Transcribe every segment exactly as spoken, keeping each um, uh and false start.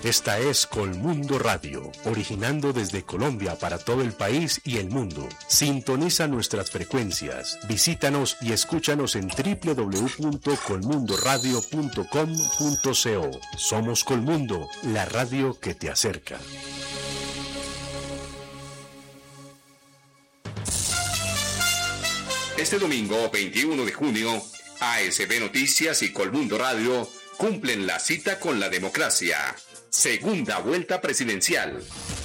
Esta es Colmundo Radio, originando desde Colombia para todo el país y el mundo. Sintoniza nuestras frecuencias, visítanos y escúchanos en doble u doble u doble u punto colmundo radio punto com punto co. Somos Colmundo, la radio que te acerca. Este domingo veintiuno de junio, A S B Noticias y Colmundo Radio cumplen la cita con la democracia. Segunda vuelta presidencial.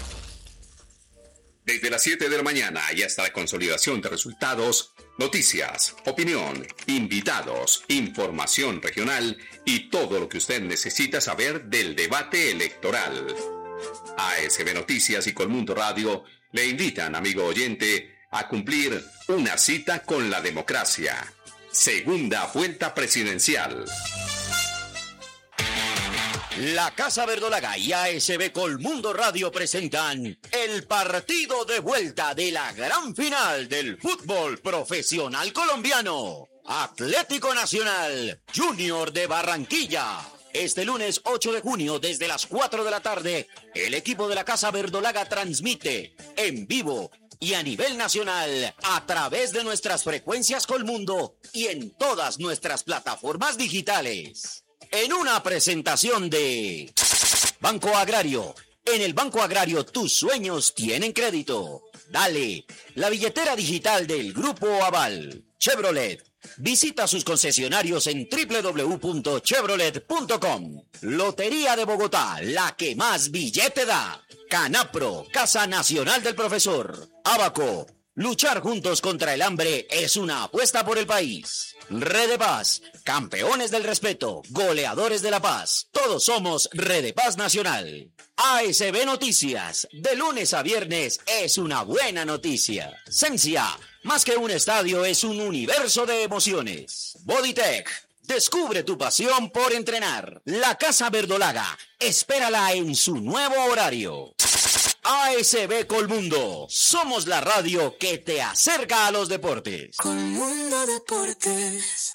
Desde las siete de la mañana y hasta la consolidación de resultados, noticias, opinión, invitados, información regional y todo lo que usted necesita saber del debate electoral. A S B Noticias y Colmundo Radio le invitan, amigo oyente, a cumplir una cita con la democracia. Segunda vuelta presidencial. La Casa Verdolaga y A S B Colmundo Radio presentan el partido de vuelta de la gran final del fútbol profesional colombiano. Atlético Nacional Junior de Barranquilla. Este lunes ocho de junio desde las cuatro de la tarde, el equipo de la Casa Verdolaga transmite en vivo y a nivel nacional a través de nuestras frecuencias Colmundo y en todas nuestras plataformas digitales. En una presentación de Banco Agrario. En el Banco Agrario tus sueños tienen crédito. Dale, la billetera digital del Grupo Aval. Chevrolet. Visita sus concesionarios en doble u doble u doble u punto chevrolet punto com. Lotería de Bogotá, la que más billete da. Canapro, Casa Nacional del Profesor. Abaco. Luchar juntos contra el hambre es una apuesta por el país. Red Paz, campeones del respeto, goleadores de la paz. Todos somos Red Paz Nacional. A S B Noticias, de lunes a viernes es una buena noticia. Sencia, más que un estadio es un universo de emociones. Bodytech, descubre tu pasión por entrenar. La Casa Verdolaga, espérala en su nuevo horario. A S B Colmundo, somos la radio que te acerca a los deportes. Colmundo Deportes.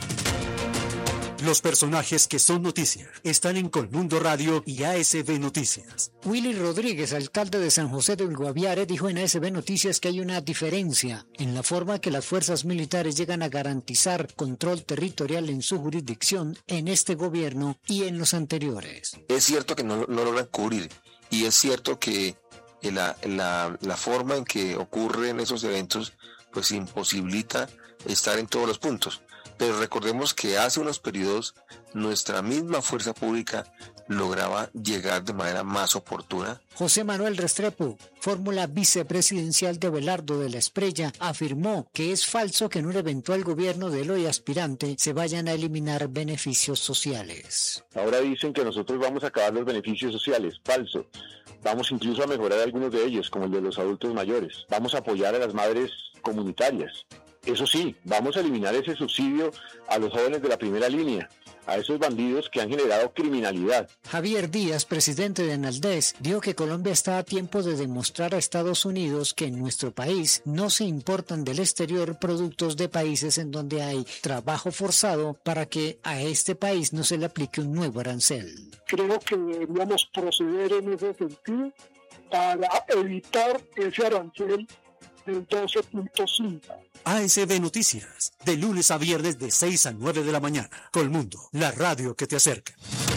Los personajes que son noticia están en Colmundo Radio y A S B Noticias. Willy Rodríguez, alcalde de San José del Guaviare, dijo en A S B Noticias que hay una diferencia en la forma que las fuerzas militares llegan a garantizar control territorial en su jurisdicción en este gobierno y en los anteriores. Es cierto que no, no logran cubrir y es cierto que La, la, la forma en que ocurren esos eventos pues imposibilita estar en todos los puntos, pero recordemos que hace unos periodos nuestra misma fuerza pública lograba llegar de manera más oportuna. José Manuel Restrepo, fórmula vicepresidencial de Abelardo de la Esprella, afirmó que es falso que en un eventual gobierno del hoy aspirante se vayan a eliminar beneficios sociales. Ahora dicen que nosotros vamos a acabar los beneficios sociales, falso. Vamos incluso a mejorar algunos de ellos, como el de los adultos mayores. Vamos a apoyar a las madres comunitarias. Eso sí, vamos a eliminar ese subsidio a los jóvenes de la primera línea, a esos bandidos que han generado criminalidad. Javier Díaz, presidente de Analdes, dijo que Colombia está a tiempo de demostrar a Estados Unidos que en nuestro país no se importan del exterior productos de países en donde hay trabajo forzado para que a este país no se le aplique un nuevo arancel. Creo que deberíamos proceder en ese sentido para evitar ese arancel del doce punto cinco. A S B Noticias, de lunes a viernes de seis a nueve de la mañana. Colmundo, la radio que te acerca.